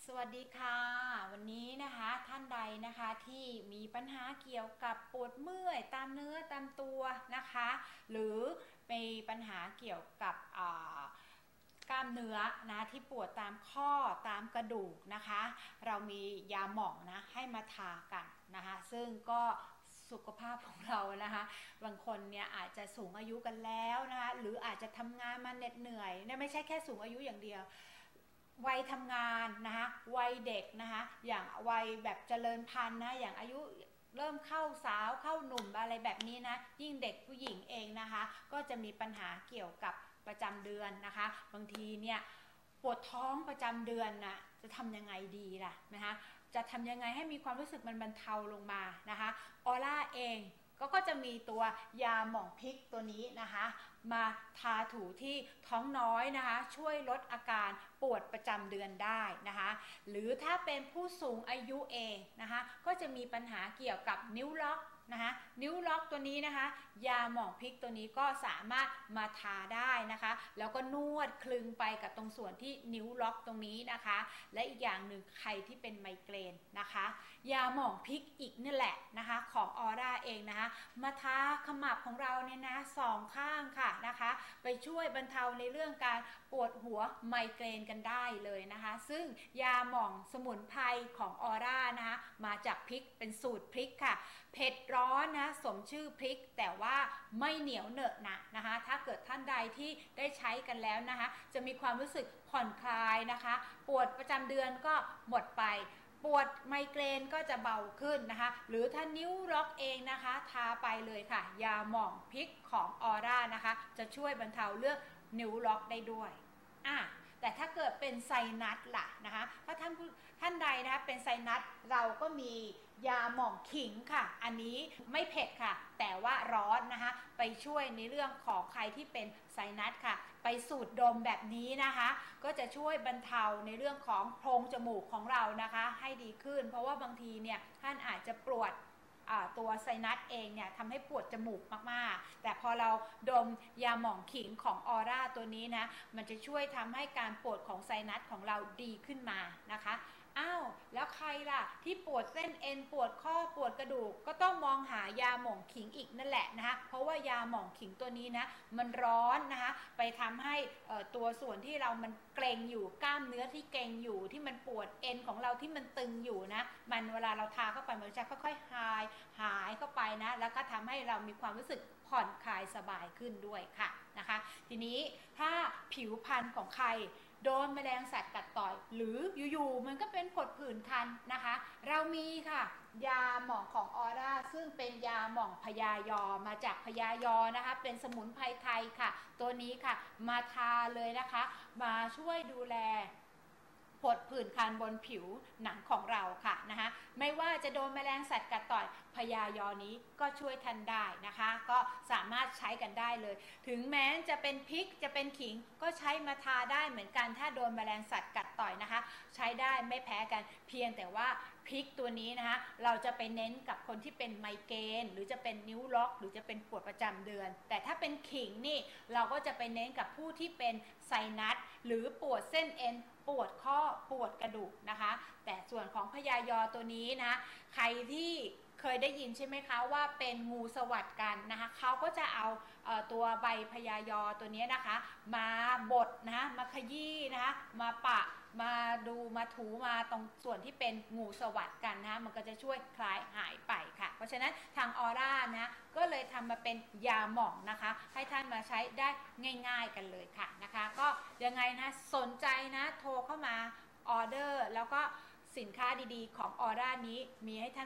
สวัสดีค่ะวันนี้นะคะท่านใดนะคะที่มีปัญหาเกี่ยวกับปวดเมื่อยตามเนื้อตามตัวนะคะหรือมีปัญหาเกี่ยวกับกล้ามเนื้อนะที่ปวดตามข้อตามกระดูกนะคะเรามียาหม่องนะให้มาทากันนะคะซึ่งก็สุขภาพของเรานะคะบางคนเนี่ยอาจจะสูงอายุกันแล้วนะคะหรืออาจจะทำงานมาเหน็ดเหนื่อยเนี่ยไม่ใช่แค่สูงอายุอย่างเดียววัยทำงานนะคะวัยเด็กนะคะอย่างวัยแบบเจริญพันธุ์นะอย่างอายุเริ่มเข้าสาวเข้าหนุ่มอะไรแบบนี้นะยิ่งเด็กผู้หญิงเองนะคะก็จะมีปัญหาเกี่ยวกับประจำเดือนนะคะบางทีเนี่ยปวดท้องประจำเดือนน่ะจะทำยังไงดีล่ะนะคะจะทำยังไงให้มีความรู้สึกมันบรรเทาลงมานะคะออร่าเองก็จะมีตัวยาหม่องพริกตัวนี้นะคะมาทาถูที่ท้องน้อยนะคะช่วยลดอาการปวดประจำเดือนได้นะคะหรือถ้าเป็นผู้สูงอายุเองนะคะก็จะมีปัญหาเกี่ยวกับนิ้วล็อกนะคะนิ้วล็อกตัวนี้นะคะยาหม่องพริกตัวนี้ก็สามารถมาทาได้นะคะแล้วก็นวดคลึงไปกับตรงส่วนที่นิ้วล็อกตรงนี้นะคะและอีกอย่างหนึ่งใครที่เป็นไมเกรนนะคะยาหม่องพริกอีกนี่แหละนะคะของออร่าเองนะคะมาทาขมับของเราเนี่ยนะสองข้างค่ะนะคะไปช่วยบรรเทาในเรื่องการปวดหัวไมเกรนกันได้เลยนะคะซึ่งยาหม่องสมุนไพรของออร่านะคะมาจากพริกเป็นสูตรพริกค่ะเผ็ดร้อนนะสมชื่อพริกแต่ว่าไม่เหนียวเหนอะหนะนะคะถ้าเกิดท่านใดที่ได้ใช้กันแล้วนะคะจะมีความรู้สึกผ่อนคลายนะคะปวดประจำเดือนก็หมดไปปวดไมเกรนก็จะเบาขึ้นนะคะหรือถ้านิ้วล็อกเองนะคะทาไปเลยค่ะยาหม่องพริกของออร่านะคะจะช่วยบรรเทาเรื่องนิ้วล็อกได้ด้วยแต่ถ้าเกิดเป็นไซนัสล่ะนะคะถ้าท่านใดนะคะเป็นไซนัสเราก็มียาหม่องขิงค่ะอันนี้ไม่เผ็ดค่ะแต่ว่าร้อนนะคะไปช่วยในเรื่องของใครที่เป็นไซนัสค่ะไปสูดดมแบบนี้นะคะก็จะช่วยบรรเทาในเรื่องของโพรงจมูกของเรานะคะให้ดีขึ้นเพราะว่าบางทีเนี่ยท่านอาจจะปวดตัวไซนัสเองเนี่ยทำให้ปวดจมูกมากๆแต่พอเราดมยาหม่องขิงของออร่าตัวนี้นะมันจะช่วยทำให้การปวดของไซนัสของเราดีขึ้นมานะคะแล้วใครล่ะที่ปวดเส้นเอ็นปวดข้อปวดกระดูกก็ต้องมองหายาหม่องขิงอีกนั่นแหละนะคะเพราะว่ายาหม่องขิงตัวนี้นะมันร้อนนะคะไปทำให้ตัวส่วนที่เรามันเกร็งอยู่กล้ามเนื้อที่เกร็งอยู่ที่มันปวดเอ็นของเราที่มันตึงอยู่นะมันเวลาเราทาเข้าไปมันจะค่อยๆหายเข้าไปนะแล้วก็ทำให้เรามีความรู้สึกผ่อนคลายสบายขึ้นด้วยค่ะนะคะทีนี้ถ้าผิวพรรณของใครโดนแมลงสัตว์กัดต่อยหรืออยู่ๆมันก็เป็นผดผื่นคันนะคะเรามีค่ะยาหม่องของออร่าซึ่งเป็นยาหม่องพญายอมาจากพญายอนะคะเป็นสมุนไพรไทยค่ะตัวนี้ค่ะมาทาเลยนะคะมาช่วยดูแลผดผื่นคันบนผิวหนังของเราค่ะนะคะไม่ว่าจะโดนแมลงสัตว์กัดต่อยพญายอนี้ก็ช่วยทันได้นะคะก็สามารถใช้กันได้เลยถึงแม้จะเป็นพริกจะเป็นขิงก็ใช้มาทาได้เหมือนกันถ้าโดนแมลงสัตว์กัดต่อยนะคะใช้ได้ไม่แพ้กันเพียงแต่ว่าพริกตัวนี้นะคะเราจะไปเน้นกับคนที่เป็นไมเกรนหรือจะเป็นนิ้วล็อกหรือจะเป็นปวดประจำเดือนแต่ถ้าเป็นขิงนี่เราก็จะไปเน้นกับผู้ที่เป็นไซนัสหรือปวดเส้นเอ็นปวดข้อปวดกระดูกนะคะแต่ส่วนของพญายอตัวนี้นะใครที่เคยได้ยินใช่ไหมคะว่าเป็นงูสวัสดกันนะคะเขาก็จะเอาตัวใบพญายอตัวนี้นะคะมาบดนะมาขยี้นะคะมาปะมาดูมาถูมาตรงส่วนที่เป็นงูสวัสดกันนะมันก็จะช่วยคลายหายไปค่ะเพราะฉะนั้นทางออร่านะก็เลยทำมาเป็นยาหม่องนะคะให้ท่านมาใช้ได้ง่ายๆกันเลยค่ะนะคะก็ยังไงนะสนใจนะโทรเข้ามาออเดอร์แล้วก็สินค้าดีๆของออร่านี้มีให้ท่าน